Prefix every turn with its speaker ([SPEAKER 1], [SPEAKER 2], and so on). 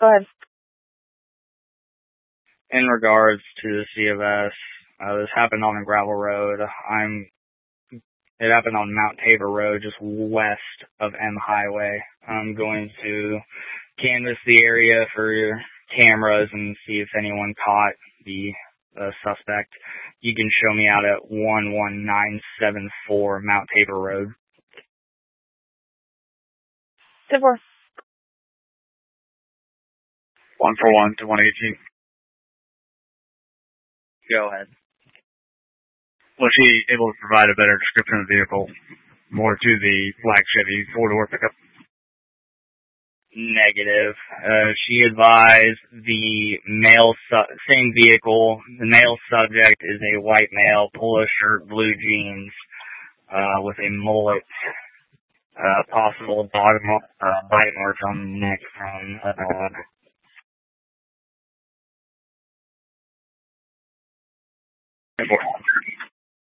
[SPEAKER 1] Go ahead.
[SPEAKER 2] In regards to the C of S, this happened on a gravel road. It happened on Mount Tabor Road, just west of M Highway. I'm going to canvass the area for cameras and see if anyone caught the suspect. You can show me out at 11974 Mount Tabor Road.
[SPEAKER 1] 10-4.
[SPEAKER 3] 141 to 118.
[SPEAKER 2] Go ahead.
[SPEAKER 3] Was she able to provide a better description of the vehicle, more to the black Chevy four-door pickup?
[SPEAKER 2] Negative. She advised the same vehicle. The male subject is a white male, polo shirt, blue jeans, with a mullet, possible bite marks on the neck from a dog.